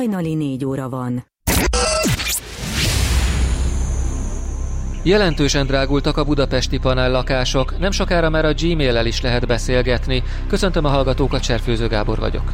Hajnali 4 óra van. Jelentősen drágultak a budapesti panellakások, nem sokára már a Gmail-el is lehet beszélgetni. Köszöntöm a hallgatókat, Cserfőző Gábor vagyok.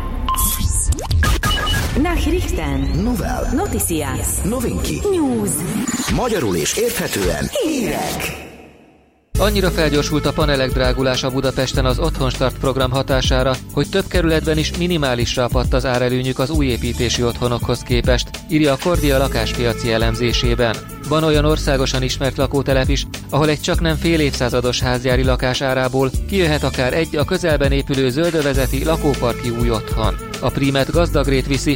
Nachrichten. Novel. Noticias. Novinki. News. Magyarul és érthetően hírek. Annyira felgyorsult a panelek drágulása Budapesten az Otthonstart program hatására, hogy több kerületben is minimálisra apadt az árelőnyük az új építésű otthonokhoz képest, írja a Kordia lakáspiaci elemzésében. Van olyan országosan ismert lakótelep is, ahol egy csaknem fél évszázados házgyári lakás árából kijöhet akár egy a közelben épülő zöldövezeti lakóparki új otthon. A prímet Gazdagrét viszi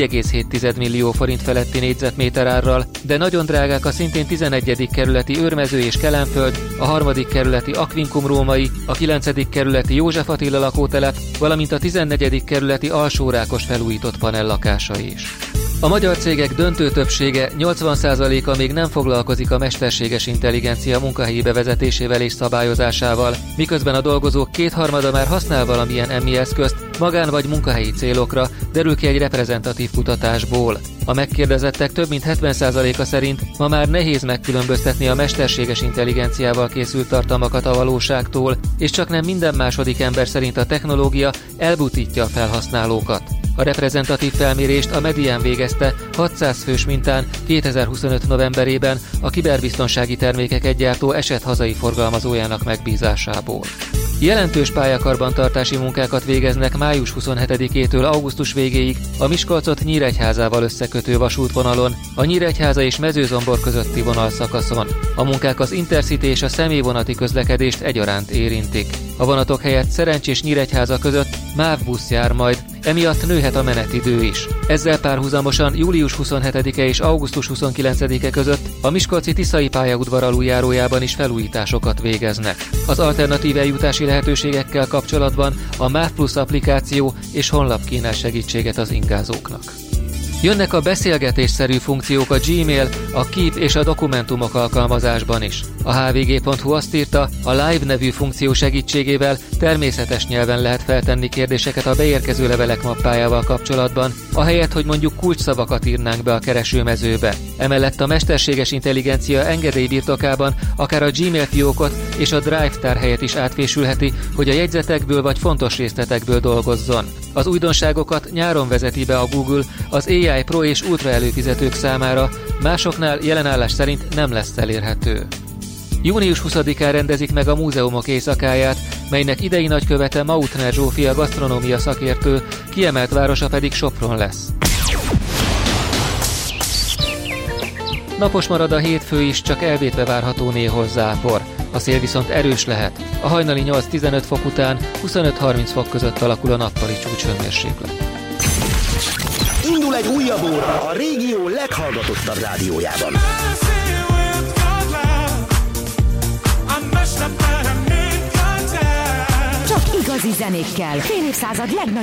1,7 millió forint feletti négyzetméter árral, de nagyon drágák a szintén 11. kerületi Őrmező és Kelenföld, a 3. kerületi Aquincum Római, a 9. kerületi József Attila lakótelep, valamint a 14. kerületi Alsórákos felújított panellakásai is. A magyar cégek döntő többsége, 80%-a még nem foglalkozik a mesterséges intelligencia munkahelyi bevezetésével és szabályozásával, miközben a dolgozók kétharmada már használ valamilyen MI eszközt magán vagy munkahelyi célokra, derül ki egy reprezentatív kutatásból. A megkérdezettek több mint 70%-a szerint ma már nehéz megkülönböztetni a mesterséges intelligenciával készült tartalmakat a valóságtól, és csak nem minden második ember szerint a technológia elbutítja a felhasználókat. A reprezentatív felmérést a Medián végezte 600 fős mintán 2025 novemberében a kiberbiztonsági termékek gyártó Eset hazai forgalmazójának megbízásából. Jelentős pályakarbantartási munkákat végeznek május 27-től augusztus végéig a Miskolcot Nyíregyházával összekötő vasútvonalon, a Nyíregyháza és Mezőzombor közötti vonalszakaszon. A munkák az Intercity és a személyvonati közlekedést egyaránt érintik. A vonatok helyett Szerencs Nyíregyháza között MÁV busz jár majd, emiatt nőhet a menetidő is. Ezzel párhuzamosan július 27-e és augusztus 29-e között a miskolci Tiszai pályaudvar aluljárójában is felújításokat végeznek. Az alternatív eljutási lehetőségekkel kapcsolatban a MÁV Plus applikáció és honlap kínál segítséget az ingázóknak. Jönnek a beszélgetésszerű funkciók a Gmail, a Keep és a dokumentumok alkalmazásban is. A hvg.hu azt írta, a Live nevű funkció segítségével természetes nyelven lehet feltenni kérdéseket a beérkező levelek mappájával kapcsolatban, ahelyett, hogy mondjuk kulcsszavakat írnánk be a keresőmezőbe. Emellett a mesterséges intelligencia engedély birtokában akár a Gmail fiókot és a Drive tárhelyet is átfésülheti, hogy a jegyzetekből vagy fontos részletekből dolgozzon. Az újdonságokat nyáron vezeti be a Google az AI Pro és Ultra előfizetők számára, másoknál jelenállás szerint nem lesz elérhető. Június 20-án rendezik meg a múzeumok éjszakáját, melynek idei nagykövete Mautner Zsófia gasztronómia szakértő, kiemelt városa pedig Sopron lesz. Napos marad a hétfő is, csak elvétve várható néhol zápor. A szél viszont erős lehet. A hajnali 8-15 fok után 25-30 fok között alakul a nappali csúcshőmérséklet. Indul egy újabb óra a régió leghallgatottabb rádiójában. Csak igazi zenékkel. Fél évszázad legnagyobb